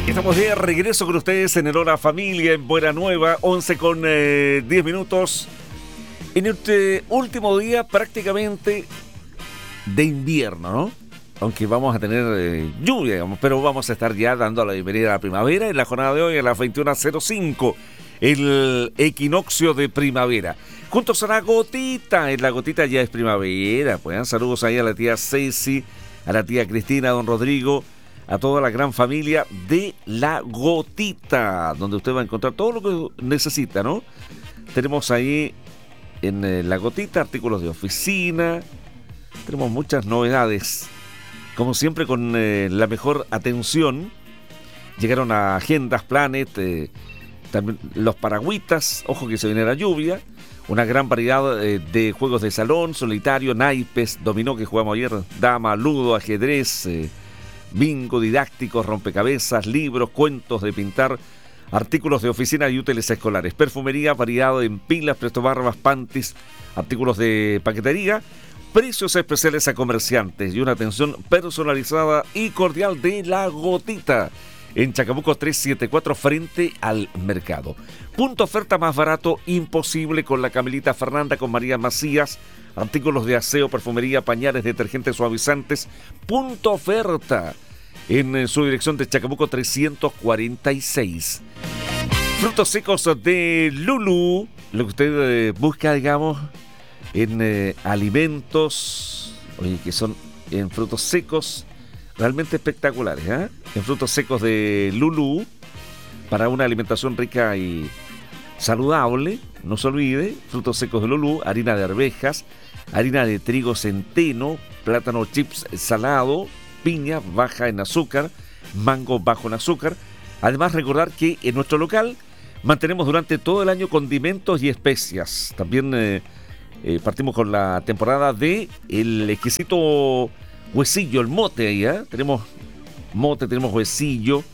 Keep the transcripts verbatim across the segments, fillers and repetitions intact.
Estamos de regreso con ustedes en el Hora Familia, en Buena Nueva, once con eh, diez minutos. En este último día prácticamente de invierno, ¿no? Aunque vamos a tener eh, lluvia, digamos, pero vamos a estar ya dando la bienvenida a la primavera en la jornada de hoy a las veintiuna cero cinco, el equinoccio de primavera. Juntos a la gotita, en la gotita ya es primavera. Pues saludos ahí a la tía Ceci, a la tía Cristina, a don Rodrigo, a toda la gran familia de La Gotita, donde usted va a encontrar todo lo que necesita, ¿no? Tenemos ahí en eh, La Gotita artículos de oficina, tenemos muchas novedades, como siempre con eh, la mejor atención. Llegaron a Agendas, Planet, eh, también los paragüitas, ojo que se viene la lluvia, una gran variedad eh, de juegos de salón, solitario, naipes, dominó que jugamos ayer, dama, ludo, ajedrez, eh, bingo, didácticos, rompecabezas, libros, cuentos de pintar, artículos de oficina y útiles escolares, perfumería, variedad en pilas, prestobarbas, panties, artículos de paquetería, precios especiales a comerciantes y una atención personalizada y cordial de La Gotita en Chacabuco trescientos setenta y cuatro frente al mercado. Punto oferta más barato imposible con la Camilita Fernanda, con María Macías, artículos de aseo, perfumería, pañales, detergentes, suavizantes. Punto oferta en su dirección de Chacabuco trescientos cuarenta y seis. Frutos secos de Lulú, lo que usted eh, busca, digamos, en eh, alimentos, oye, que son en frutos secos realmente espectaculares, ¿eh? En frutos secos de Lulú, para una alimentación rica y saludable, no se olvide, frutos secos de Lulú, harina de arvejas, harina de trigo centeno, plátano chips salado, piña baja en azúcar, mango bajo en azúcar. Además, recordar que en nuestro local mantenemos durante todo el año condimentos y especias. También eh, eh, partimos con la temporada de el exquisito huesillo, el mote ahí, ¿eh? Tenemos mote, tenemos huesillo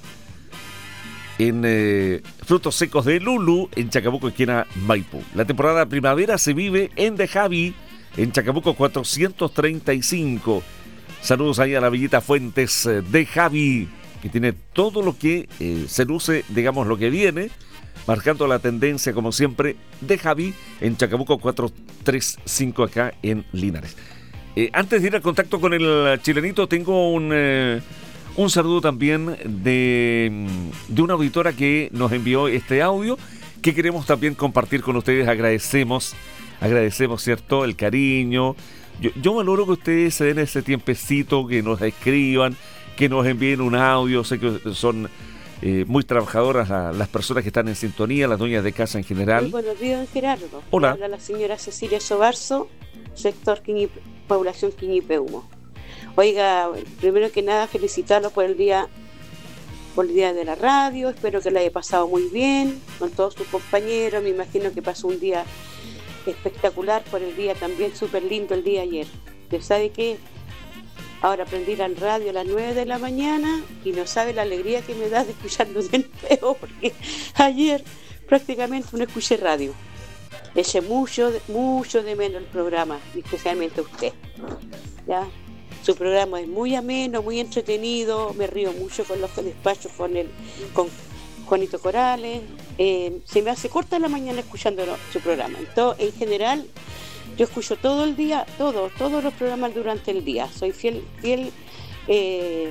en eh, frutos secos de Lulú, en Chacabuco, esquina Maipú. La temporada primavera se vive en De Javi, en Chacabuco cuatrocientos treinta y cinco. Saludos ahí a la Villita Fuentes eh, de Javi, que tiene todo lo que eh, se luce, digamos, lo que viene, marcando la tendencia, como siempre, de Javi, en Chacabuco cuatrocientos treinta y cinco, acá en Linares. Eh, antes de ir al contacto con el chilenito, tengo un, eh, un saludo también de, de una auditora que nos envió este audio, que queremos también compartir con ustedes. Agradecemos, agradecemos, ¿cierto?, el cariño. Yo, yo valoro que ustedes se den ese tiempecito, que nos escriban, que nos envíen un audio. Sé que son eh, muy trabajadoras la, las personas que están en sintonía, las dueñas de casa en general. Muy buenos días, Gerardo. Hola. Habla la señora Cecilia Sobarzo, sector Quiñi, población Quiñipeumo. Oiga, primero que nada, felicitarlos por el día por el día de la radio. Espero que le haya pasado muy bien con todos sus compañeros. Me imagino que pasó un día espectacular por el día también, súper lindo el día ayer. ¿Usted sabe qué? Ahora aprendí la radio a las nueve de la mañana y no sabe la alegría que me da de escucharlo de nuevo, porque ayer prácticamente no escuché radio. Eché mucho, mucho de menos el programa, especialmente usted. ¿Ya? Su programa es muy ameno, muy entretenido, me río mucho con los despachos con el con Juanito Corales. Eh, se me hace corta la mañana escuchando su programa. Entonces, en general, yo escucho todo el día, todos, todos los programas durante el día. Soy fiel, fiel, eh,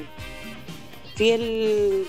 fiel,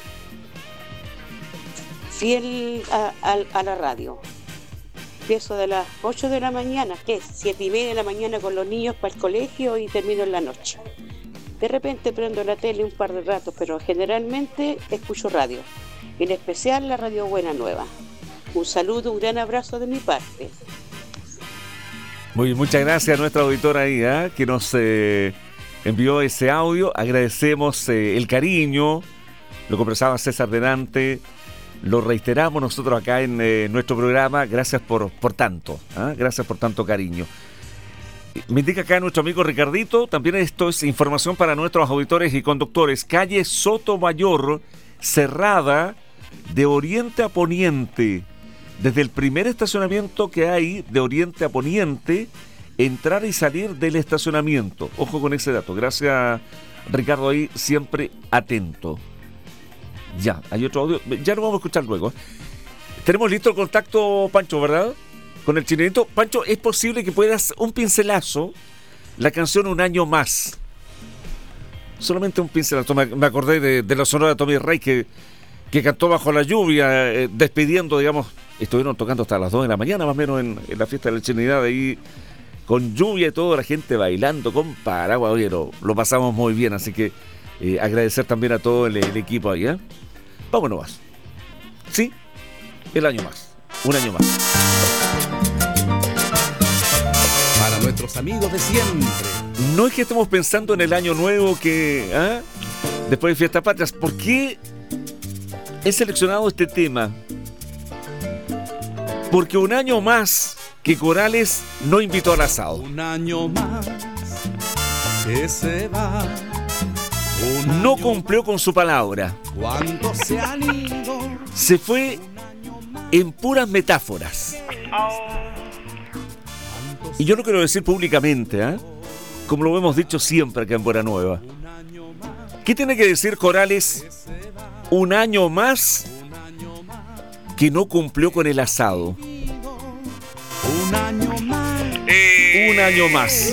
fiel a, a, a la radio. Empiezo de las ocho de la mañana, que es siete y media de la mañana con los niños para el colegio, y termino en la noche. De repente prendo la tele un par de ratos, pero generalmente escucho radio, en especial la radio Buena Nueva. Un saludo, un gran abrazo de mi parte. Muy, muchas gracias a nuestra auditora ahí, ¿eh? que nos eh, envió ese audio. Agradecemos eh, el cariño, lo conversaba César delante. Lo reiteramos nosotros acá en eh, nuestro programa. Gracias por, por tanto, ¿eh? gracias por tanto cariño. Me indica acá nuestro amigo Ricardito, también esto es información para nuestros auditores y conductores. Calle Sotomayor, cerrada de oriente a poniente. Desde el primer estacionamiento que hay de oriente a poniente, entrar y salir del estacionamiento. Ojo con ese dato. Gracias, Ricardo, ahí siempre atento. Ya, hay otro audio. Ya lo vamos a escuchar luego. Tenemos listo el contacto, Pancho, ¿verdad? Con el chilenito. Pancho, ¿es posible que puedas un pincelazo la canción Un Año Más? Solamente un pincelazo. Me, me acordé de, de la sonora de Tommy Rey que, que cantó Bajo la Lluvia, eh, despidiendo, digamos, estuvieron tocando hasta las dos de la mañana, más o menos, en, en la fiesta de la chilenidad, ahí, con lluvia y todo, la gente bailando con paraguas. Oye, lo, lo pasamos muy bien, así que eh, agradecer también a todo el, el equipo ahí, ¿eh? Vámonos más. Sí, el año más. Un año más. Para nuestros amigos de siempre. No es que estemos pensando en el año nuevo que... ¿ah? Después de Fiestas Patrias. ¿Por qué he seleccionado este tema? Porque un año más que Corales no invitó al asado. Un año más que se va. No cumplió con su palabra. ¿Cuántos se han ido? Se fue en puras metáforas. Y yo lo quiero decir públicamente, ¿eh? Como lo hemos dicho siempre acá en Buena Nueva. ¿Qué tiene que decir Corales? Un año más que no cumplió con el asado. Un año más. Eh... Un año más.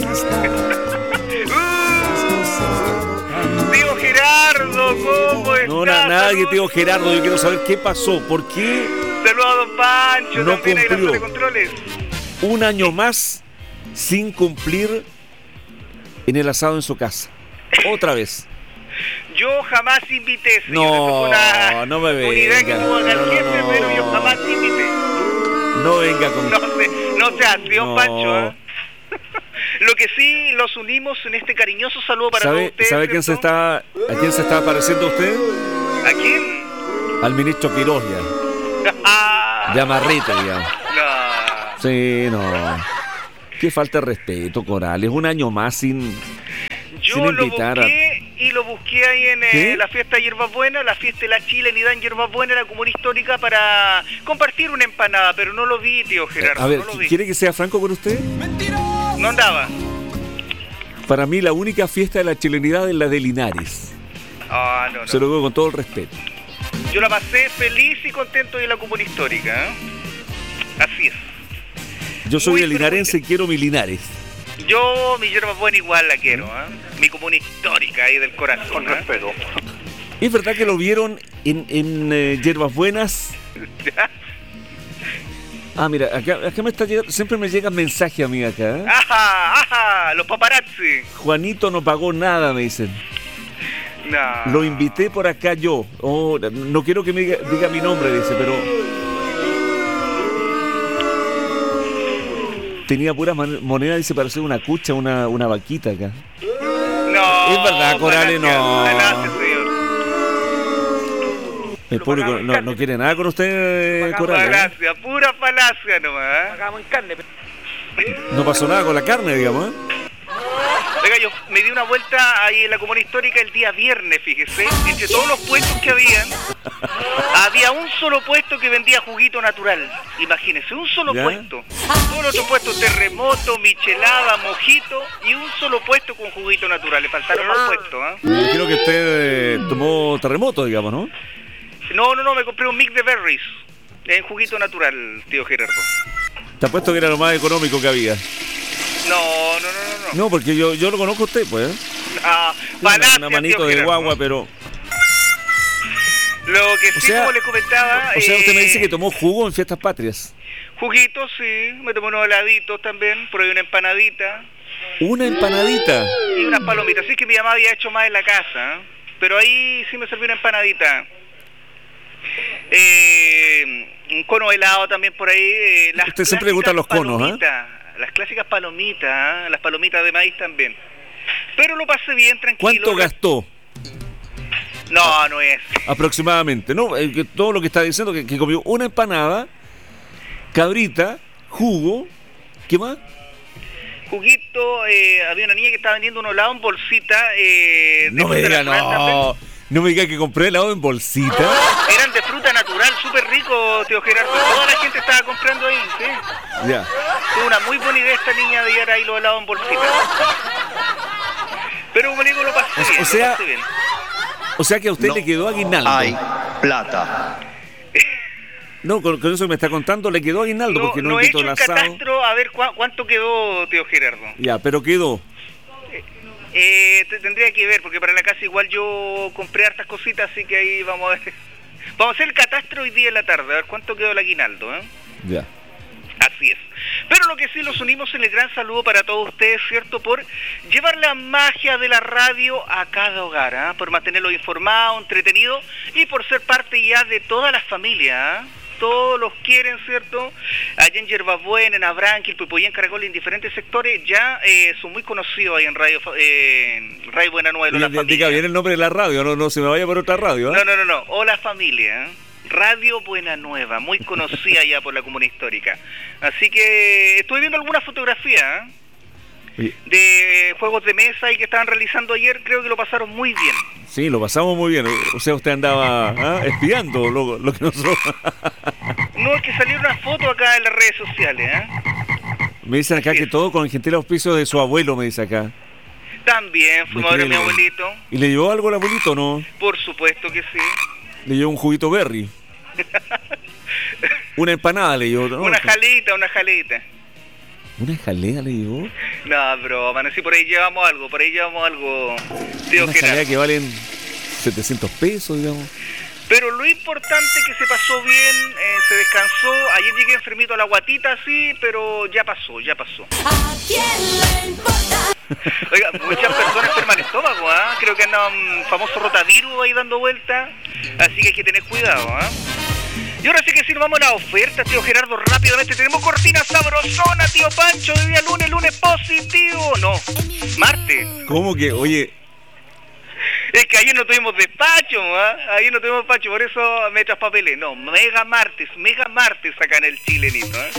Tío Gerardo, ¿cómo estás? No, na, nadie, tío Gerardo. Yo quiero saber qué pasó. ¿Por qué? Saludos a don Pancho, no también ahí la cumplió. zona de controles. Un año más sin cumplir en el asado en su casa. Otra vez. Yo jamás invité, señor. No, una, no me venga. Una idea que tuvo acá el No, no, jefe, no. pero yo jamás invité. No venga con... No sé, no sea así, don No. Pancho, ¿eh? Lo que sí, los unimos en este cariñoso saludo para ¿Sabe, todos ustedes. ¿sabe quién se ¿cierto? está, a quién se está pareciendo usted? ¿A quién? Al ministro Quiroz ya. Ah, De amarrete, digamos. no. Sí, no. Qué falta de respeto, Corales. Un año más sin, Yo sin lo invitar busqué a... y lo busqué ahí en eh, ¿Sí? la fiesta de Hierbas Buenas, la fiesta de la chilenidad en Hierbas Buenas, la comuna histórica, para compartir una empanada, pero no lo vi, tío Gerardo, A ver, no lo vi. ¿quiere que sea franco con usted? No andaba. Para mí la única fiesta de la chilenidad es la de Linares. Ah, no, no. Se lo digo con todo el respeto. Yo la pasé feliz y contento en la comuna histórica, ¿eh? Así es. Yo soy Muy, de pero linarense muy y quiero mi Linares. Yo, mi Hierbas Buenas igual la quiero, ¿eh? Mi comuna histórica ahí del corazón. Con ¿eh? respeto. ¿Es verdad que lo vieron en, en eh, Hierbas Buenas? Ah, mira, acá, acá me está llegando, siempre me llegan mensajes a mí acá. ¿eh? Ajá, ajá, los paparazzi. Juanito no pagó nada, me dicen. No. Lo invité por acá yo. Oh, no quiero que me diga, diga mi nombre, dice, pero... Tenía pura man- moneda, dice, para hacer una cucha, una, una vaquita acá. No. Es verdad, Corales, falacia, no. falacia, señor. El público no, no quiere nada con usted, Corales. ¿eh? Falacia, pura falacia nomás. Hagamos en carne. No pasó nada con la carne, digamos, ¿eh? Oiga, yo me di una vuelta ahí en la comuna histórica el día viernes, fíjese. Entre todos los puestos que habían, había un solo puesto que vendía juguito natural. Imagínese, un solo ¿Ya? puesto. Todos los otros puestos, terremoto, michelada, mojito, y un solo puesto con juguito natural. Le faltaron más puestos, ¿eh? Me imagino que usted eh, tomó terremoto, digamos, ¿no? No, no, no, me compré un mix de berries en juguito natural, tío Gerardo. Te apuesto que era lo más económico que había. No, no, no, no, no. No, porque yo, yo lo conozco a usted, pues. ¿eh? Ah, Una, falacia, una manito tío de Gerardo. guagua, pero... Lo que sí, O sea- como le comentaba... O sea, usted me eh, dice que tomó jugo en Fiestas Patrias. Juguitos, sí, me tomé unos heladitos también, por ahí una empanadita Una empanadita. y unas palomitas. Así que mi mamá había hecho más en la casa, ¿eh? Pero ahí sí me serví una empanadita. Eh, un cono helado también por ahí. Eh, las Usted siempre le gustan los clásicas conos, ¿eh? palomitas, Las clásicas palomitas, ¿eh? Las palomitas de maíz también. Pero lo pasé bien, tranquilo. ¿Cuánto gastó No, no es. aproximadamente? No, eh, que todo lo que está diciendo, que, que comió una empanada, cabrita, jugo, ¿qué más? Juguito, eh, había una niña que estaba vendiendo un helado en bolsita. Eh, de No me fruta diga, natural también. no. No me diga que compré helado en bolsita. Eran de fruta natural, súper rico, tío Gerardo. Toda la gente estaba comprando ahí, ¿sí? Ya. Tuvo una muy buena idea esta niña de ir ahí los helados en bolsita. Pero como le digo, lo pasé O- o bien, sea, lo pasé bien. O sea que a usted le quedó aguinaldo. Ay, plata. No, con, con eso que me está contando, le quedó aguinaldo No, porque no, no he invitó hecho el el asado. catastro, a ver cu- cuánto quedó, tío Gerardo. Ya, pero quedó. Eh, te- tendría que ver, porque para la casa igual yo compré hartas cositas, así que ahí vamos a ver. Vamos a hacer el catastro hoy día en la tarde, a ver cuánto quedó el aguinaldo, ¿eh? Ya. Así es. Pero lo que sí, los unimos en el gran saludo para todos ustedes, ¿cierto? Por llevar la magia de la radio a cada hogar, ¿ah? Por mantenerlos informados, entretenidos y por ser parte ya de toda la familia, ¿ah? Todos los quieren, ¿cierto? Allá en Yerbabuena, en Abranquil, Pupuyén, Caracol, en diferentes sectores, ya eh, son muy conocidos ahí en Radio eh, en Radio Buena Nueva de la Diga Familia. bien el nombre de la radio, no, no se me vaya por otra radio, ¿eh? No, no, no, no. Hola familia. ¿eh? Radio Buena Nueva, muy conocida ya por la comunidad histórica. Así que estuve viendo algunas fotografías ¿eh? de juegos de mesa y que estaban realizando ayer. Creo que lo pasaron muy bien. Sí, lo pasamos muy bien. O sea, usted andaba ¿ah? espiando lo, lo que nosotros... No, es que salieron unas fotos acá en las redes sociales. ¿eh? Me dicen acá Sí. que todo con el gentil auspicio de su abuelo, me dice acá. También fuimos a ver a mi Increíble. abuelito. ¿Y le llevó algo al abuelito o no? Por supuesto que sí. Le llevó un juguito berry. Una empanada le llevó, ¿no? Una jalita, una jalita. ¿Una jalea le llevó? No, broma, no sé, por ahí llevamos algo, por ahí llevamos algo, tío Una Gerardo. jalea que valen setecientos pesos, digamos. Pero lo importante es que se pasó bien, eh, se descansó. Ayer llegué enfermito a la guatita, sí, pero ya pasó, ya pasó. ¿A quién le importa? Oiga, muchas personas enferman el estómago, ¿ah? Creo que anda un famoso rotavirus ahí dando vuelta, así que hay que tener cuidado, ¿ah? Y ahora sí que sí, nos vamos a la oferta, tío Gerardo, rápidamente. Tenemos cortina sabrosona, tío Pancho, de día lunes, lunes positivo. No, martes. ¿Cómo que? Oye, Es que ayer no tuvimos despacho, ¿ah? Ayer no tuvimos despacho, por eso me traspapelé. No, mega martes, mega martes acá en el chilenito, ¿eh?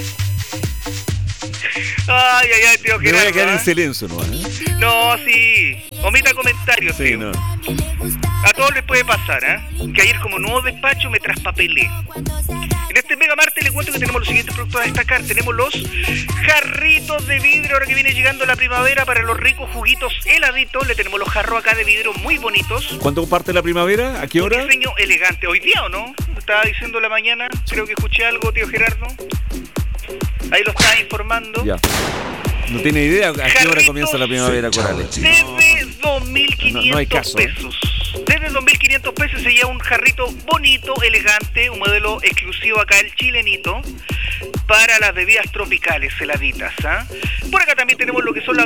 Ay, ay, ay, tío me voy a Gerardo, quedar en ¿ah? silencio, ¿no? ¿Eh? No, sí, omita comentarios, Sí, tío. no. A todos les puede pasar, ¿eh? Que ayer como nuevo despacho me traspapelé. En este Mega Martes les cuento que tenemos los siguientes productos a destacar. Tenemos los jarritos de vidrio, ahora que viene llegando la primavera, para los ricos juguitos heladitos. Le tenemos los jarros acá de vidrio muy bonitos. ¿Cuándo parte la primavera? ¿A qué Un hora? diseño elegante. ¿Hoy día o no? Estaba diciendo en la mañana, creo que escuché algo, tío Gerardo. Ahí lo estaba informando. Ya. No tiene idea a qué hora Jarritos comienza la primavera, Corales. Desde dos mil quinientos No, no hay caso, ¿eh? pesos. Desde dos mil quinientos pesos se lleva un jarrito bonito, elegante, un modelo exclusivo acá, el chilenito, para las bebidas tropicales heladitas, ¿ah? Por acá también tenemos lo que son las